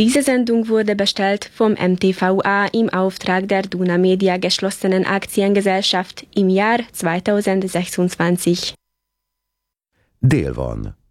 Diese Sendung wurde bestellt vom MTVA im Auftrag der Duna Media geschlossenen Aktiengesellschaft im Jahr 2026. Dél van.